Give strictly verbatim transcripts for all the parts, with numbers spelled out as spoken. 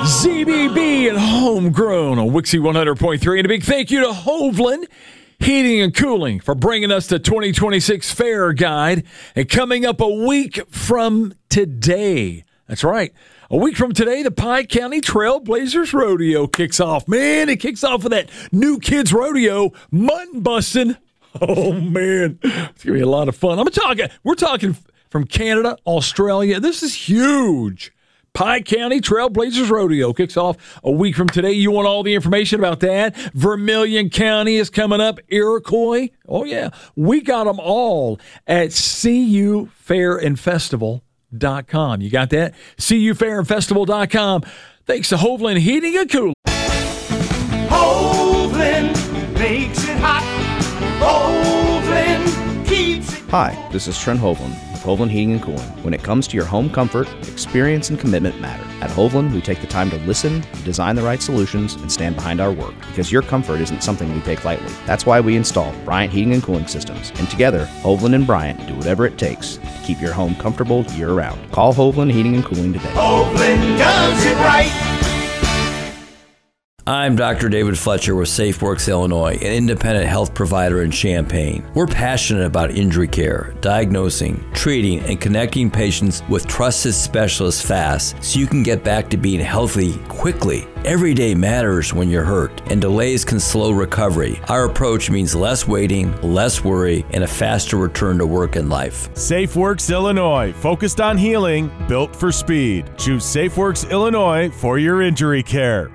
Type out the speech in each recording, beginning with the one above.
Z B B and Homegrown on Wixie one hundred point three. And a big thank you to Hovland Heating and Cooling for bringing us the twenty twenty-six Fair Guide. And coming up a week from today, that's right, a week from today, the Pike County Trailblazers Rodeo kicks off. Man, it kicks off with that new kids rodeo, mutton busting. Oh, man, it's going to be a lot of fun. I'm talking, we're talking from Canada, Australia. This is huge. Pike County Trailblazers Rodeo kicks off a week from today. You want all the information about that? Vermilion County is coming up. Iroquois. Oh, yeah. We got them all at C U Fair and Festival dot com. You got that? C U Fair and Festival dot com. Thanks to Hovland Heating and Cooling. Hovland makes it hot. Hovland keeps it. Hi, this is Trent Hovland with Hovland Heating and Cooling. When it comes to your home comfort, experience and commitment matter. At Hovland, we take the time to listen, design the right solutions, and stand behind our work, because your comfort isn't something we take lightly. That's why we install Bryant Heating and Cooling Systems. And together, Hovland and Bryant do whatever it takes to keep your home comfortable year-round. Call Hovland Heating and Cooling today. Hovland does it right. I'm Doctor David Fletcher with SafeWorks Illinois, an independent health provider in Champaign. We're passionate about injury care, diagnosing, treating, and connecting patients with trusted specialists fast so you can get back to being healthy quickly. Every day matters when you're hurt, and delays can slow recovery. Our approach means less waiting, less worry, and a faster return to work and life. SafeWorks Illinois, focused on healing, built for speed. Choose SafeWorks Illinois for your injury care.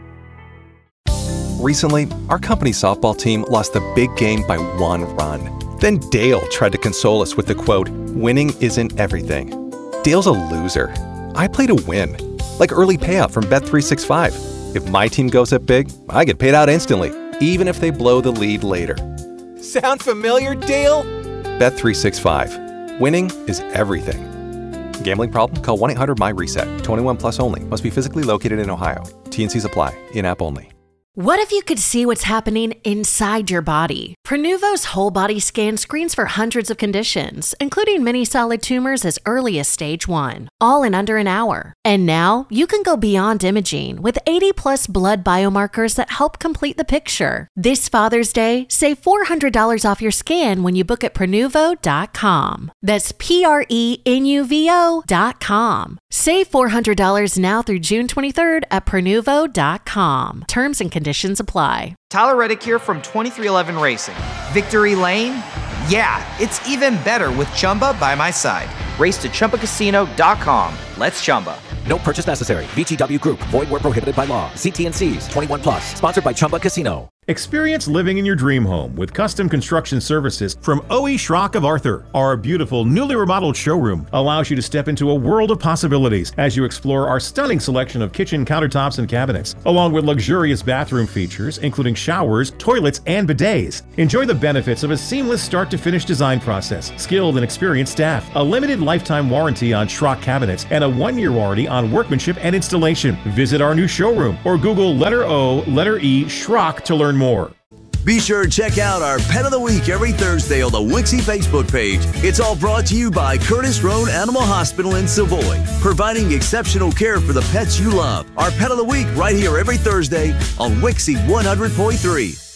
Recently, our company softball team lost the big game by one run. Then Dale tried to console us with the quote, "Winning isn't everything." Dale's a loser. I play to win, like early payout from Bet three sixty-five. If my team goes up big, I get paid out instantly, even if they blow the lead later. Sound familiar, Dale? Bet three sixty-five. Winning is everything. Gambling problem? Call one eight hundred M Y reset. twenty-one plus only. Must be physically located in Ohio. T and Cs apply. In-app only. What if you could see what's happening inside your body? Prenuvo's whole body scan screens for hundreds of conditions, including many solid tumors as early as stage one, all in under an hour. And now you can go beyond imaging with eighty plus blood biomarkers that help complete the picture. This Father's Day, save four hundred dollars off your scan when you book at Prenuvo dot com. That's P R E N U V O dot com. Save four hundred dollars now through June twenty-third at Prenuvo dot com. Terms and conditions Conditions apply. Tyler Reddick here from twenty-three eleven Racing. Victory Lane? Yeah, it's even better with Chumba by my side. Race to Chumba Casino dot com. Let's Chumba. No purchase necessary. V G W Group. Void where prohibited by law. See T and Cs. twenty-one plus. Sponsored by Chumba Casino. Experience living in your dream home with custom construction services from O E. Schrock of Arthur. Our beautiful, newly remodeled showroom allows you to step into a world of possibilities as you explore our stunning selection of kitchen countertops and cabinets, along with luxurious bathroom features, including showers, toilets, and bidets. Enjoy the benefits of a seamless start-to-finish design process, skilled and experienced staff, a limited lifetime warranty on Schrock cabinets, and a one-year warranty on workmanship and installation. Visit our new showroom or Google letter O, letter E, Schrock to learn more. Be sure to check out our Pet of the Week every Thursday on the Wixie Facebook page. It's all brought to you by Curtis Road Animal Hospital in Savoy, providing exceptional care for the pets you love. Our Pet of the Week right here every Thursday on Wixie one hundred point three.